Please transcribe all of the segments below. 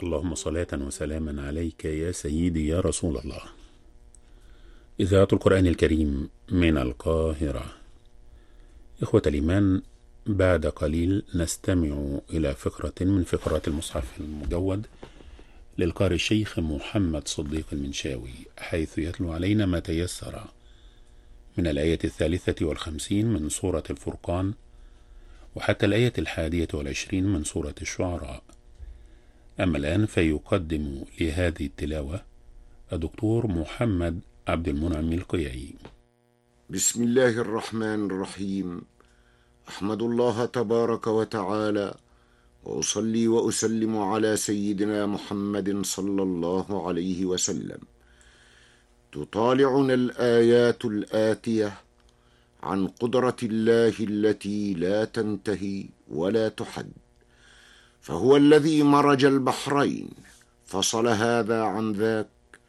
اللهم صلاة وسلاما عليك يا سيدي يا رسول الله. إذاعة القرآن الكريم من القاهرة. إخوة الإيمان، بعد قليل نستمع إلى فقرة من فقرات المصحف المجود للقارئ الشيخ محمد صديق المنشاوي، حيث يتلو علينا ما تيسر من الآية 53 من سورة الفرقان وحتى الآية 21 من سورة الشعراء. أما الآن فيقدم لهذه التلاوة الدكتور محمد عبد المنعم القيعي. بسم الله الرحمن الرحيم. أحمد الله تبارك وتعالى وأصلي وأسلم على سيدنا محمد صلى الله عليه وسلم. تطالعنا الآيات الآتية عن قدرة الله التي لا تنتهي ولا تحد. فهو الذي مرج البحرين فصل هذا عن ذاك،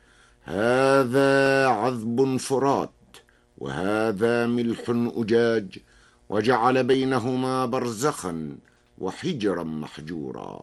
هذا عذب فرات وهذا ملح أجاج، وجعل بينهما برزخا وحجرا محجورا.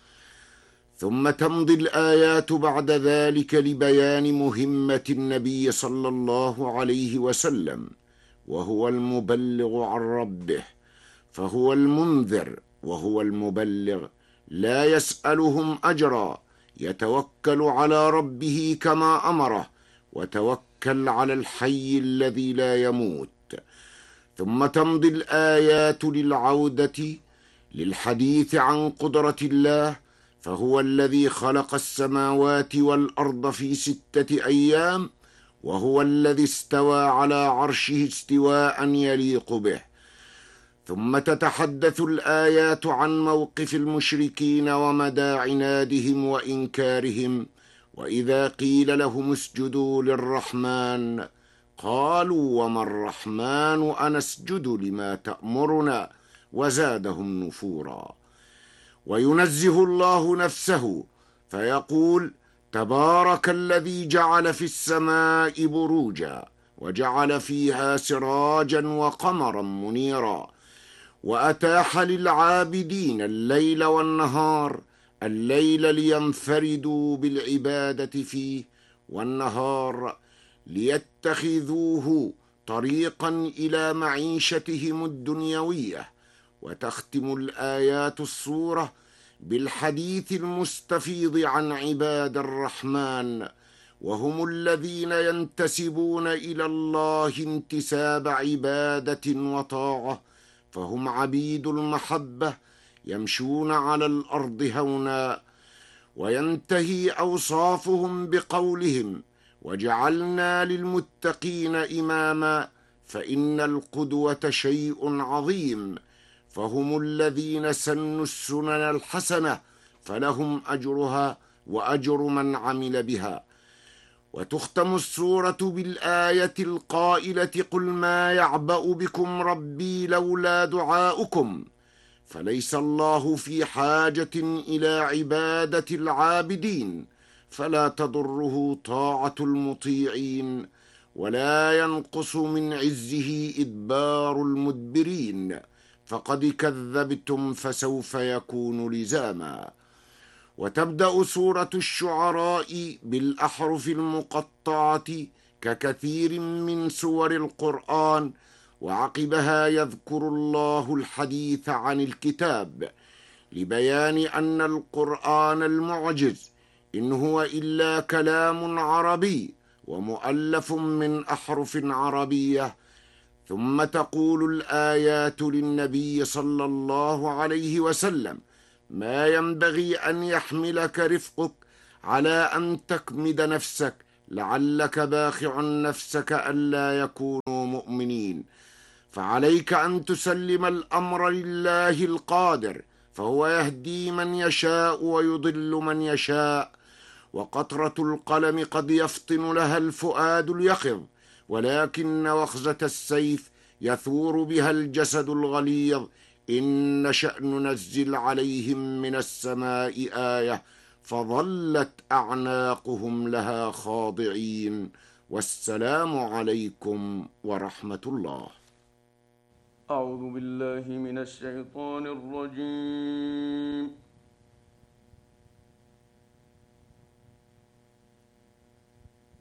ثم تمضي الآيات بعد ذلك لبيان مهمة النبي صلى الله عليه وسلم، وهو المبلغ عن ربه، فهو المنذر وهو المبلغ، لا يسألهم أجرا، يتوكل على ربه كما أمره، وتوكل على الحي الذي لا يموت. ثم تمضي الآيات للعودة للحديث عن قدرة الله، فهو الذي خلق السماوات والأرض في 6 أيام، وهو الذي استوى على عرشه استواء يليق به. ثم تتحدث الآيات عن موقف المشركين ومدى عنادهم وإنكارهم، وإذا قيل لهم اسجدوا للرحمن قالوا وما الرحمن أنسجد لما تأمرنا، وزادهم نفورا. وينزه الله نفسه فيقول تبارك الذي جعل في السماء بروجا وجعل فيها سراجا وقمرا منيرا، وأتاح للعابدين الليل والنهار، الليل لينفردوا بالعبادة فيه، والنهار ليتخذوه طريقا إلى معيشتهم الدنيوية. وتختم الآيات السورة بالحديث المستفيض عن عباد الرحمن، وهم الذين ينتسبون إلى الله انتساب عبادة وطاعة، فهم عبيد المحبة يمشون على الأرض هونا. وينتهي أوصافهم بقولهم وجعلنا للمتقين إماما، فإن القدوة شيء عظيم، فهم الذين سنوا السنن الحسنة فلهم أجرها وأجر من عمل بها. وتختم السورة بالآية القائلة قل ما يعبأ بكم ربي لولا دعاؤكم، فليس الله في حاجة إلى عبادة العابدين، فلا تضره طاعة المطيعين، ولا ينقص من عزه إدبار المدبرين، فقد كذبتم فسوف يكون لزاما. وتبدأ سورة الشعراء بالأحرف المقطعة ككثير من سور القرآن، وعقبها يذكر الله الحديث عن الكتاب لبيان أن القرآن المعجز إن هو إلا كلام عربي ومؤلف من أحرف عربية. ثم تقول الآيات للنبي صلى الله عليه وسلم ما ينبغي أن يحملك رفقك على أن تكمد نفسك لعلك باخع نفسك ألا يكونوا مؤمنين، فعليك أن تسلم الأمر لله القادر، فهو يهدي من يشاء ويضل من يشاء. وقطرة القلم قد يفطن لها الفؤاد اليقظ، ولكن وخزة السيف يثور بها الجسد الغليظ. إن شأن ننزل عليهم من السماء آية فظلت أعناقهم لها خاضعين. والسلام عليكم ورحمة الله. أعوذ بالله من الشيطان الرجيم.